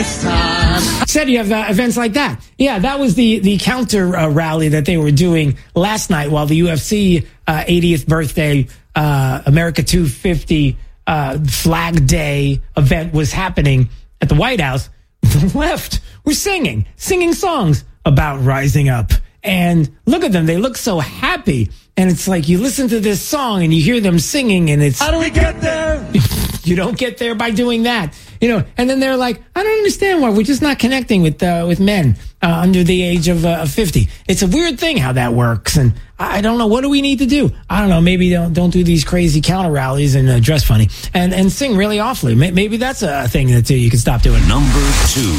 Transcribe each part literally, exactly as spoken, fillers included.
this time. Said you have uh, events like that. Yeah, that was the, the counter uh, rally that they were doing last night while the U F C uh, eightieth birthday, uh, America two fifty uh, Flag Day event was happening at the White House. The left were singing, singing songs about rising up. And look at them. They look so happy. And it's like you listen to this song and you hear them singing and it's... How do we get there? You don't get there by doing that. You know, and then they're like, I don't understand why we're just not connecting with uh, with men uh, under the age of, uh, of fifty. It's a weird thing how that works. And I don't know. What do we need to do? I don't know. Maybe don't, don't do these crazy counter rallies and uh, dress funny and, and sing really awfully. Maybe that's a thing that uh, you can stop doing. Number two.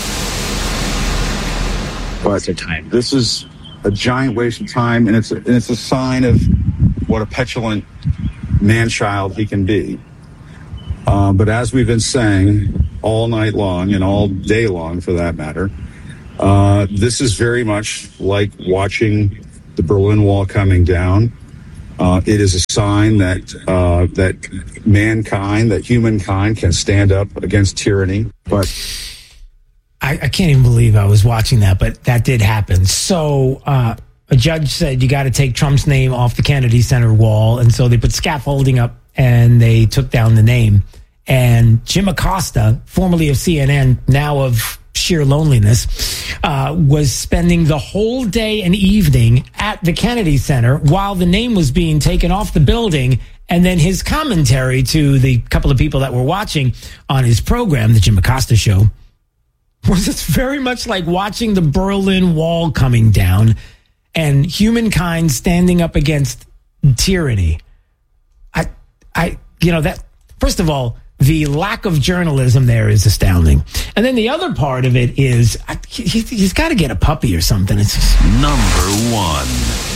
But time. This is a giant waste of time, and it's a, and it's a sign of what a petulant man-child he can be. Uh, but as we've been saying all night long, and all day long for that matter, uh, this is very much like watching the Berlin Wall coming down. Uh, it is a sign that uh, that mankind, that humankind can stand up against tyranny. But I, I can't even believe I was watching that, but that did happen. So uh, a judge said you got to take Trump's name off the Kennedy Center wall. And so they put scaffolding up and they took down the name. And Jim Acosta, formerly of C N N, now of sheer loneliness, uh, was spending the whole day and evening at the Kennedy Center while the name was being taken off the building. And then his commentary to the couple of people that were watching on his program, the Jim Acosta Show, was it's very much like watching the Berlin Wall coming down and humankind standing up against tyranny. I, I, you know, that, first of all, the lack of journalism there is astounding. And then the other part of it is I, he, he's got to get a puppy or something. It's just... Number one.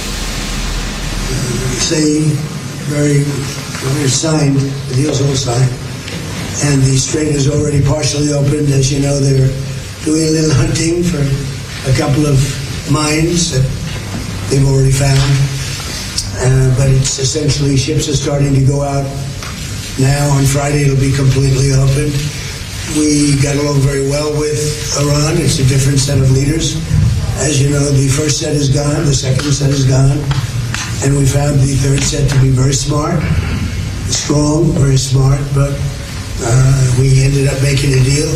Say, very, very signed, the deal's all signed, and the strait is already partially opened. As you know, they're doing a little hunting for a couple of mines that they've already found. Uh, but it's essentially ships are starting to go out now. On Friday, it'll be completely open. We got along very well with Iran. It's a different set of leaders. As you know, the first set is gone, the second set is gone, and we found the third set to be very smart, strong, very smart, but uh, we ended up making a deal.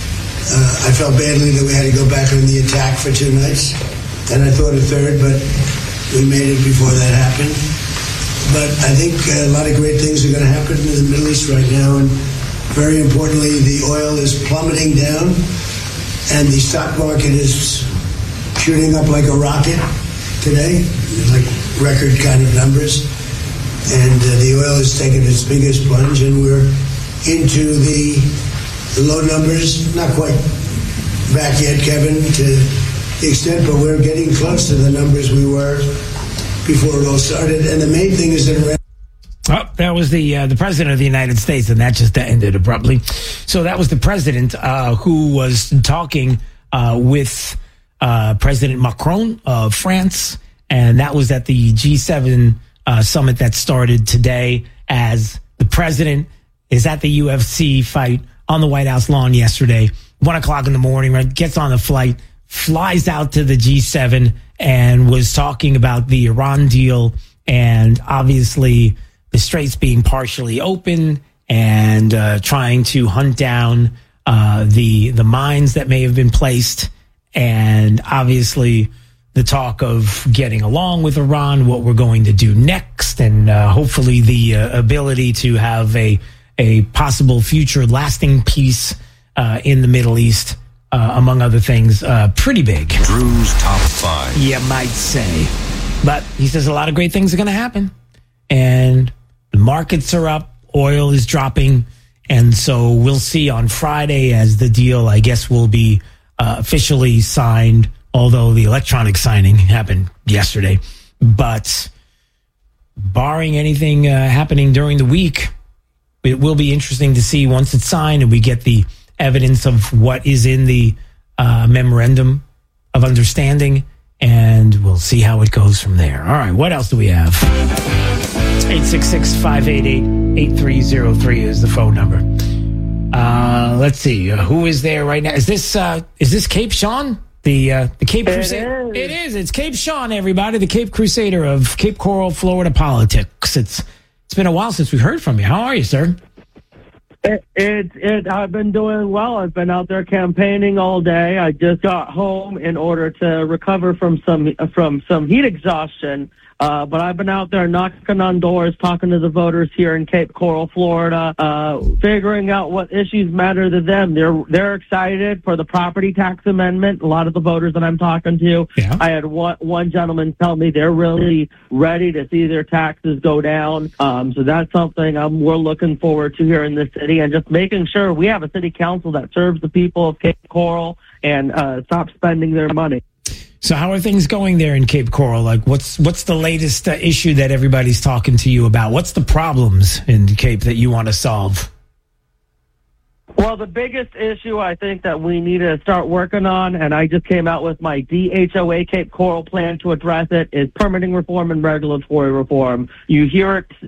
Uh, I felt badly that we had to go back on the attack for two nights, and I thought a third, but we made it before that happened. But I think a lot of great things are going to happen in the Middle East right now, and very importantly, the oil is plummeting down, and the stock market is shooting up like a rocket today, like record kind of numbers, and uh, the oil has taken its biggest plunge, and we're into the low numbers, not quite back yet, Kevin, to the extent, but we're getting close to the numbers we were before it all started. And the main thing is that around... Oh, that was the uh, the president of the United States, and that just ended abruptly. So that was the president uh, who was talking uh, with uh, President Macron of France, and that was at the G seven uh, summit that started today, as the president is at the U F C fight on the White House lawn yesterday, one o'clock in the morning, right? Gets on the flight, flies out to the G seven, and was talking about the Iran deal, and obviously the straits being partially open, and uh, trying to hunt down uh, the the mines that may have been placed, and obviously the talk of getting along with Iran, what we're going to do next, and uh, hopefully the uh, ability to have a a possible future lasting peace uh, in the Middle East, uh, among other things. Uh, pretty big. Drew's top five. You might say. But he says a lot of great things are going to happen. And the markets are up. Oil is dropping. And so we'll see on Friday as the deal, I guess, will be uh, officially signed, although the electronic signing happened yesterday. But barring anything uh, happening during the week, it will be interesting to see once it's signed and we get the evidence of what is in the uh, memorandum of understanding, and we'll see how it goes from there. All right, what else do we have? eight six six, five eight eight, eight three zero three is the phone number. Uh, Uh, let's see. Uh, who is there right now? Is this uh, is this Cape Sean? The uh, the Cape Crusader? It is. It's Cape Sean, everybody. The Cape Crusader of Cape Coral, Florida politics. It's It's been a while since we heard from you. How are you, sir? It, it, it, I've been doing well. I've been out there campaigning all day. I just got home in order to recover from some from some heat exhaustion. Uh, but I've been out there knocking on doors, talking to the voters here in Cape Coral, Florida, uh, figuring out what issues matter to them. They're they're excited for the property tax amendment. A lot of the voters that I'm talking to, yeah. I had one, one gentleman tell me they're really ready to see their taxes go down. Um, so that's something um, we're looking forward to here in this city, and just making sure we have a city council that serves the people of Cape Coral and uh, stop spending their money. So how are things going there in Cape Coral? Like, what's what's the latest uh, issue that everybody's talking to you about? What's the problems in Cape that you want to solve? Well, the biggest issue I think that we need to start working on, and I just came out with my D H O A Cape Coral plan to address it, is permitting reform and regulatory reform. You hear it